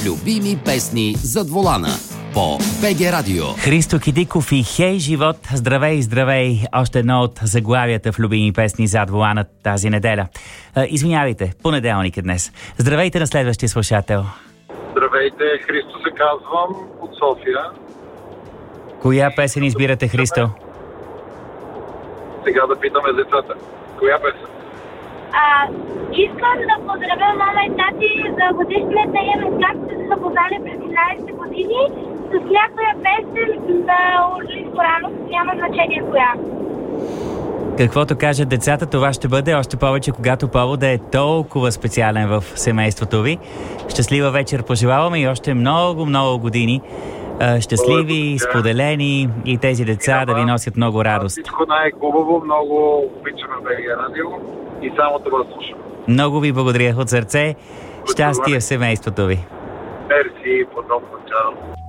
Любими песни зад волана по БГ Радио. Христо Кидиков и Хей живот, здравей, здравей! Още едно от заглавията в Любими песни зад волана тази неделя. Извинявайте, понеделник е днес. Здравейте на следващия слушател. Здравейте, Христо се казвам, от София. Коя песен избирате, Христо? Сега да питаме децата. Коя песен? Искам да поздравя мама и тати за годишната им, както са познали през 11 години, с някоя песен на Орлин Коранов, няма значение коя. Каквото кажат децата, това ще бъде, още повече, когато поводът е толкова специален в семейството ви. Щастлива вечер пожелаваме и още много, много години. Щастливи, споделени и тези деца да ви носят много радост. Всичко най-хубаво, много обичаме БГ Радио и само това слушам. Много ви благодаря от сърце. Щастие в семейството ви. Мерси, подобно, чао.